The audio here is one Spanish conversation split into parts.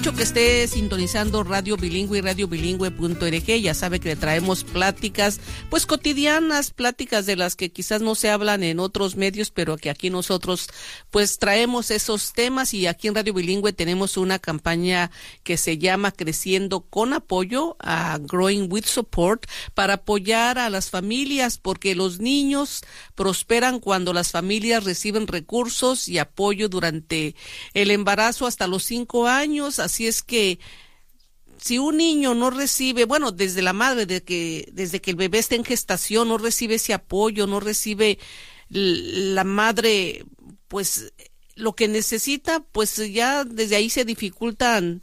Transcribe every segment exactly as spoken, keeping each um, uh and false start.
mucho que esté sintonizando Radio Bilingüe y radio bilingüe punto org. Ya sabe que le traemos pláticas, pues cotidianas, pláticas de las que quizás no se hablan en otros medios, pero que aquí nosotros pues traemos esos temas. Y aquí en Radio Bilingüe tenemos una campaña que se llama Creciendo con Apoyo, a Growing with Support, para apoyar a las familias, porque los niños prosperan cuando las familias reciben recursos y apoyo durante el embarazo hasta los cinco años. Así es que si un niño no recibe, bueno, desde la madre, de que, desde que el bebé está en gestación, no recibe ese apoyo, no recibe la madre, pues, lo que necesita, pues ya desde ahí se dificultan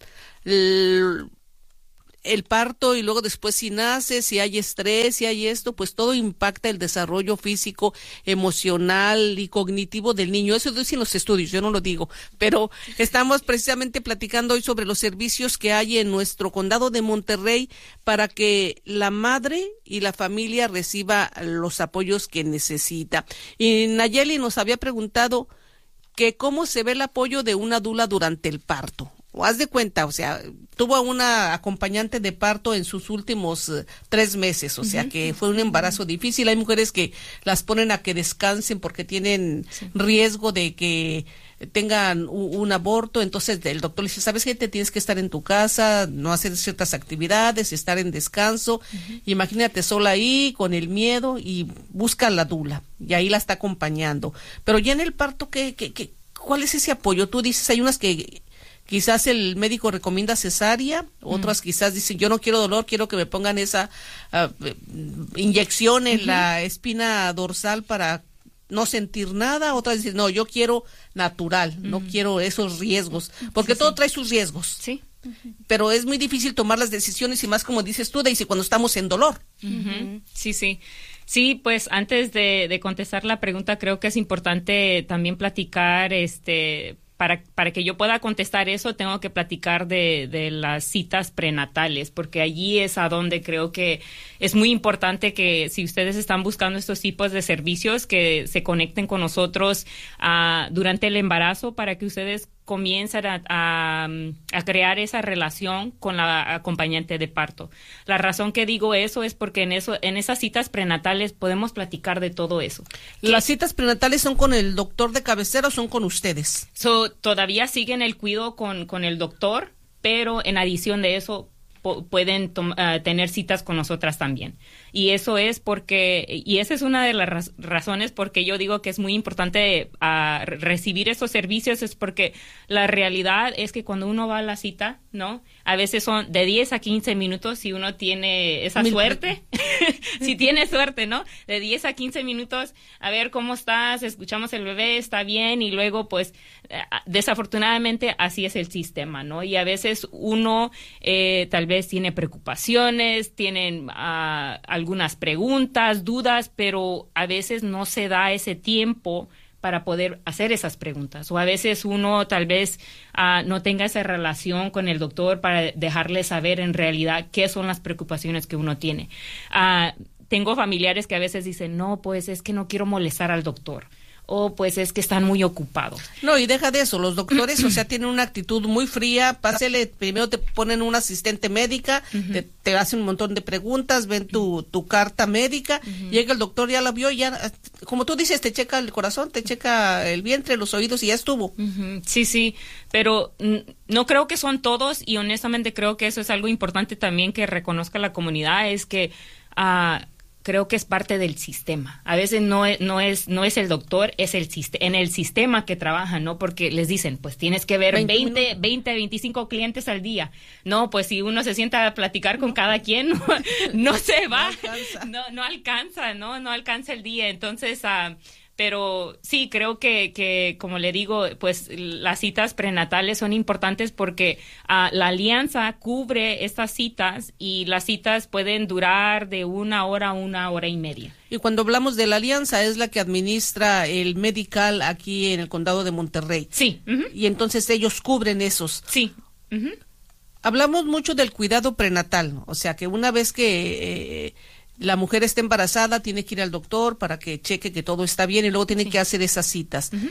el, el parto, y luego después si nace, si hay estrés, si hay esto, pues todo impacta el desarrollo físico, emocional y cognitivo del niño. Eso dicen los estudios, yo no lo digo, pero estamos precisamente platicando hoy sobre los servicios que hay en nuestro condado de Monterrey para que la madre y la familia reciba los apoyos que necesita. Y Nayeli nos había preguntado que cómo se ve el apoyo de una dula durante el parto. O haz de cuenta, o sea, tuvo a una acompañante de parto en sus últimos uh, tres meses, o sea, uh-huh. que fue un embarazo difícil. Hay mujeres que las ponen a que descansen porque tienen sí. riesgo de que tengan un, un aborto. Entonces el doctor le dice, ¿sabes qué? Te tienes que estar en tu casa, no hacer ciertas actividades, estar en descanso. Uh-huh. Imagínate sola ahí con el miedo, y busca a la dula y ahí la está acompañando. Pero ya en el parto, ¿qué, qué, qué, ¿cuál es ese apoyo? Tú dices, hay unas que quizás el médico recomienda cesárea, otras mm. quizás dicen, yo no quiero dolor, quiero que me pongan esa uh, inyección en uh-huh. la espina dorsal para no sentir nada. Otras dicen, no, yo quiero natural, uh-huh. no quiero esos riesgos, porque sí, todo sí. trae sus riesgos. Sí. Uh-huh. Pero es muy difícil tomar las decisiones, y más como dices tú, Daisy, cuando estamos en dolor. Uh-huh. Sí, sí. Sí, pues antes de, de contestar la pregunta, creo que es importante también platicar, este... Para, para que yo pueda contestar eso, tengo que platicar de, de las citas prenatales, porque allí es a donde creo que es muy importante que si ustedes están buscando estos tipos de servicios, que se conecten con nosotros uh, durante el embarazo, para que ustedes comiencen a, a, a crear esa relación con la acompañante de parto. La razón que digo eso es porque en eso, en esas citas prenatales podemos platicar de todo eso. ¿Las citas prenatales son con el doctor de cabecera o son con ustedes? So, todavía siguen el cuidado con, con el doctor, pero en adición de eso po- pueden tom- uh, tener citas con nosotras también. Y eso es porque, y esa es una de las raz- razones porque yo digo que es muy importante uh, recibir esos servicios, es porque la realidad es que cuando uno va a la cita, ¿no? A veces son de diez a quince minutos si uno tiene esa Mil... suerte, si tiene suerte, ¿no? De diez a quince minutos, a ver cómo estás, escuchamos el bebé, está bien, y luego pues desafortunadamente así es el sistema, ¿no? Y a veces uno eh, tal vez tiene preocupaciones, tienen uh, algunas preguntas, dudas, pero a veces no se da ese tiempo para poder hacer esas preguntas. O a veces uno tal vez uh, no tenga esa relación con el doctor para dejarle saber en realidad qué son las preocupaciones que uno tiene. Uh, tengo familiares que a veces dicen, no, pues es que no quiero molestar al doctor. O pues es que están muy ocupados. No, y deja de eso, los doctores, o sea, tienen una actitud muy fría. Pásele, primero te ponen una asistente médica, uh-huh. te, te hacen un montón de preguntas, ven tu, tu carta médica, uh-huh. llega el doctor, ya la vio, ya, como tú dices, te checa el corazón, te checa el vientre, los oídos, y ya estuvo. Uh-huh. Sí, sí, pero n- no creo que son todos, y honestamente creo que eso es algo importante también que reconozca la comunidad, es que uh, creo que es parte del sistema. A veces no es, no es, no es el doctor, es el en el sistema que trabajan, ¿no? Porque les dicen, pues tienes que ver veinte, veinte, veinticinco clientes al día. No, pues si uno se sienta a platicar con cada quien, no, no se va, no alcanza. No, no alcanza, ¿no? No alcanza el día. Entonces, uh, pero sí, creo que, que, como le digo, pues las citas prenatales son importantes porque uh, la alianza cubre estas citas, y las citas pueden durar de una hora a una hora y media. Y cuando hablamos de la alianza, es la que administra el medical aquí en el condado de Monterrey. Sí. Uh-huh. Y entonces ellos cubren esos. Sí. Uh-huh. Hablamos mucho del cuidado prenatal, o sea que una vez que... Eh, la mujer está embarazada, tiene que ir al doctor para que cheque que todo está bien, y luego tiene sí. que hacer esas citas. Uh-huh.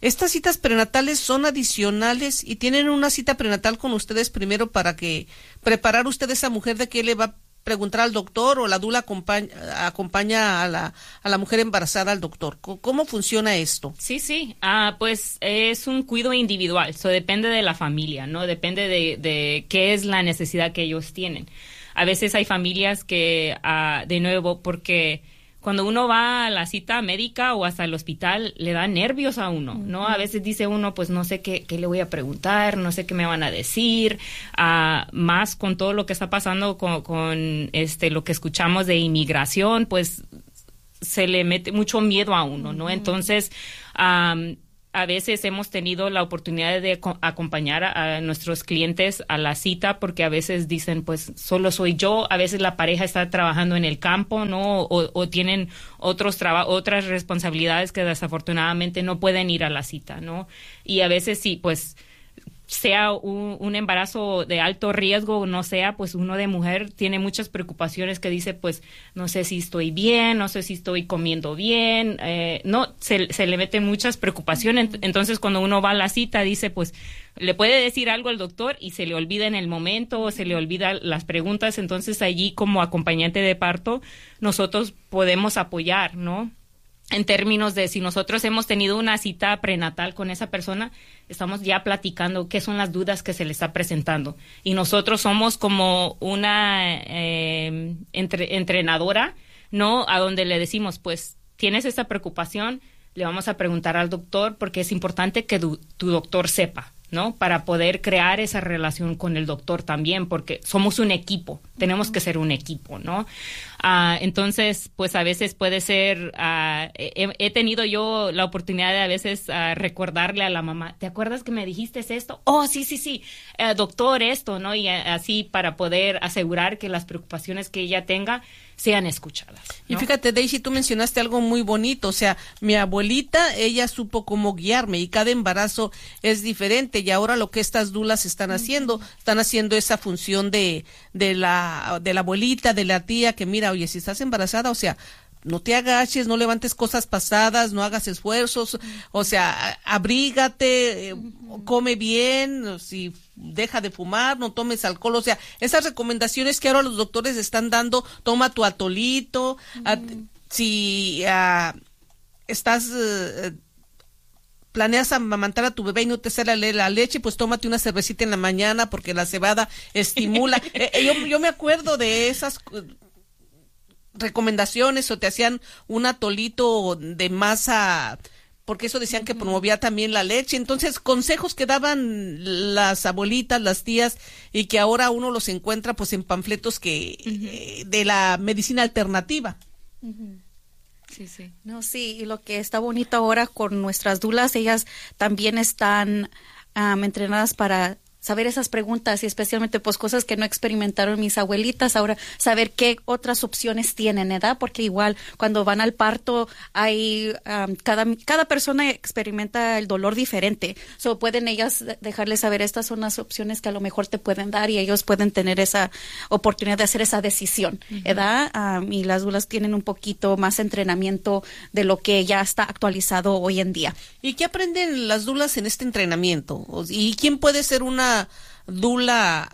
¿Estas citas prenatales son adicionales y tienen una cita prenatal con ustedes primero para que preparar usted a esa mujer de qué le va a preguntar al doctor, o la dula acompaña, acompaña a la a la mujer embarazada al doctor? ¿Cómo funciona esto? Sí, sí, ah, pues es un cuidado individual, eso depende de la familia, ¿no? Depende de, de qué es la necesidad que ellos tienen. A veces hay familias que, ah, de nuevo, porque cuando uno va a la cita médica o hasta el hospital, le da nervios a uno, ¿no? Uh-huh. A veces dice uno, pues no sé qué, qué le voy a preguntar, no sé qué me van a decir, uh, más con todo lo que está pasando con, con este lo que escuchamos de inmigración, pues se le mete mucho miedo a uno, ¿no? Uh-huh. Entonces, um, a veces hemos tenido la oportunidad de co- acompañar a, a nuestros clientes a la cita, porque a veces dicen, pues, solo soy yo. A veces la pareja está trabajando en el campo, ¿no? O, o tienen otros traba- otras responsabilidades que desafortunadamente no pueden ir a la cita, ¿no? Y a veces sí, pues, sea un, un embarazo de alto riesgo o no sea, pues uno de mujer tiene muchas preocupaciones que dice, pues, no sé si estoy bien, no sé si estoy comiendo bien, eh, no, se, se le meten muchas preocupaciones. Entonces, cuando uno va a la cita, dice, pues, le puede decir algo al doctor y se le olvida en el momento, o se le olvida las preguntas. Entonces, allí, como acompañante de parto, nosotros podemos apoyar, ¿no? En términos de si nosotros hemos tenido una cita prenatal con esa persona, estamos ya platicando qué son las dudas que se le está presentando. Y nosotros somos como una eh, entre, entrenadora, ¿no? A donde le decimos, pues, tienes esta preocupación, le vamos a preguntar al doctor, porque es importante que tu, tu doctor sepa, ¿no? Para poder crear esa relación con el doctor también, porque somos un equipo, tenemos que ser un equipo, ¿no? Uh, entonces, pues a veces puede ser, uh, he, he tenido yo la oportunidad de a veces uh, recordarle a la mamá, ¿te acuerdas que me dijiste esto? Oh, sí, sí, sí, uh, doctor, esto, ¿no? Y uh, así para poder asegurar que las preocupaciones que ella tenga sean escuchadas, ¿no? Y fíjate, Daisy, tú mencionaste algo muy bonito, o sea, mi abuelita, ella supo cómo guiarme, y cada embarazo es diferente, y ahora lo que estas dulas están haciendo, están haciendo esa función de, de la, de la abuelita, de la tía, que mira, oye, si estás embarazada, o sea, no te agaches, no levantes cosas pasadas, no hagas esfuerzos, o sea, abrígate, eh, come bien, si deja de fumar, no tomes alcohol, o sea, esas recomendaciones que ahora los doctores están dando, toma tu atolito, uh-huh. a, si uh, estás... Uh, planeas amamantar a tu bebé y no te sale la, la leche, pues tómate una cervecita en la mañana porque la cebada estimula. eh, yo, yo me acuerdo de esas recomendaciones, o te hacían un atolito de masa, porque eso decían que promovía también la leche. Entonces, consejos que daban las abuelitas, las tías, y que ahora uno los encuentra pues en panfletos que uh-huh. eh, de la medicina alternativa. Uh-huh. Sí, sí. No, sí, y lo que está bonito ahora con nuestras dulas, ellas también están um, entrenadas para saber esas preguntas, y especialmente pues cosas que no experimentaron mis abuelitas, ahora saber qué otras opciones tienen, ¿verdad? Porque igual cuando van al parto hay um, cada cada persona experimenta el dolor diferente, so pueden ellas dejarles saber estas son las opciones que a lo mejor te pueden dar, y ellos pueden tener esa oportunidad de hacer esa decisión, ¿verdad? Uh-huh. Um, y las dulas tienen un poquito más entrenamiento de lo que ya está actualizado hoy en día. ¿Y qué aprenden las dulas en este entrenamiento? ¿Y quién puede ser una dula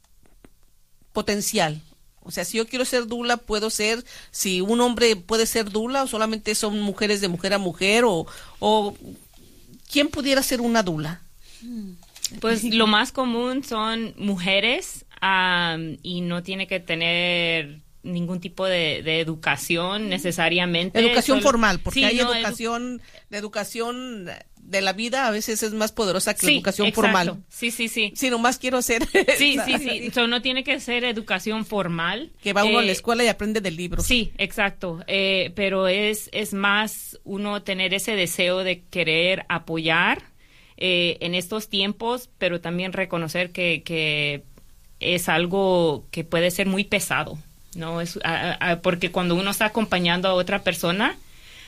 potencial? O sea, si yo quiero ser dula, puedo ser, si un hombre puede ser dula, o solamente son mujeres de mujer a mujer, o, o ¿quién pudiera ser una dula? Pues lo más común son mujeres, um, y no tiene que tener ningún tipo de, de educación necesariamente. Educación Solo, formal, porque sí, hay no, educación, edu- la educación de la vida a veces es más poderosa que sí, la educación exacto. formal. Sí, sí, sí. Sí, nomás quiero ser. Sí, sí, sí. So, no tiene que ser educación formal. Que va uno eh, a la escuela y aprende del libro. Sí, exacto. Eh, pero es, es más uno tener ese deseo de querer apoyar eh, en estos tiempos, pero también reconocer que, que es algo que puede ser muy pesado, ¿no? Es, a, a, porque cuando uno está acompañando a otra persona,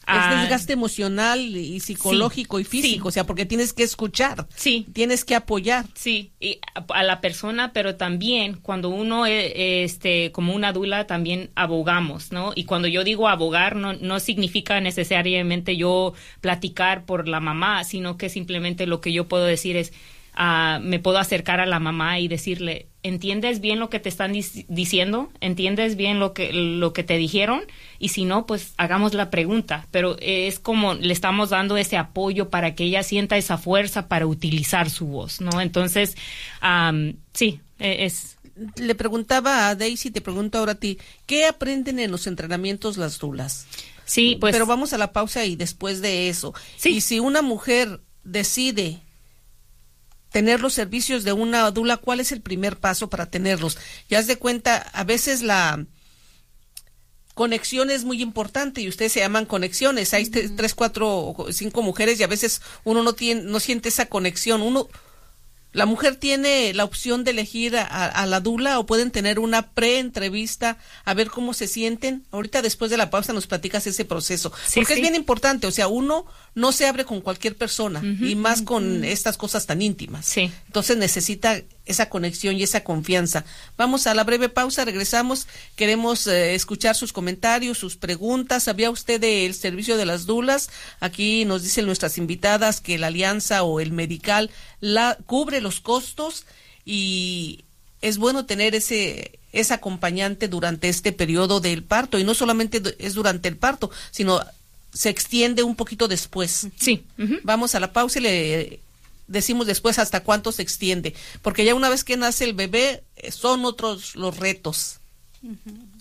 Es desgaste emocional y psicológico sí, y físico, sí. o sea, porque tienes que escuchar, sí. tienes que apoyar. Sí, y a, a la persona, pero también cuando uno, eh, este, como una dula, también abogamos, ¿no? Y cuando yo digo abogar, no, no significa necesariamente yo platicar por la mamá, sino que simplemente lo que yo puedo decir es, Uh, me puedo acercar a la mamá y decirle, ¿entiendes bien lo que te están dic- diciendo? ¿Entiendes bien lo que lo que te dijeron? Y si no, pues hagamos la pregunta. Pero es como le estamos dando ese apoyo para que ella sienta esa fuerza para utilizar su voz, ¿no? Entonces, um, sí, es... Le preguntaba a Daisy, te pregunto ahora a ti, ¿qué aprenden en los entrenamientos las dulas? Sí, pues... Pero vamos a la pausa y después de eso. Sí. Y si una mujer decide tener los servicios de una dula, ¿cuál es el primer paso para tenerlos? Ya haz de cuenta, a veces la conexión es muy importante y ustedes se llaman conexiones. Hay uh-huh. tres, cuatro, cinco mujeres y a veces uno no tiene, no siente esa conexión. Uno, la mujer tiene la opción de elegir a, a la dula o pueden tener una pre-entrevista a ver cómo se sienten. Ahorita después de la pausa nos platicas ese proceso. Sí, porque sí. es bien importante, o sea, uno no se abre con cualquier persona uh-huh, y más uh-huh. con estas cosas tan íntimas. Sí. Entonces necesita esa conexión y esa confianza. Vamos a la breve pausa, regresamos. Queremos eh, escuchar sus comentarios, sus preguntas. ¿Sabía usted del servicio de las dulas? Aquí nos dicen nuestras invitadas que la alianza o el medical la cubre los costos y es bueno tener ese ese acompañante durante este periodo del parto y no solamente es durante el parto, sino se extiende un poquito después. Sí. Uh-huh. Vamos a la pausa y le decimos después hasta cuánto se extiende, porque ya una vez que nace el bebé son otros los retos. Uh-huh.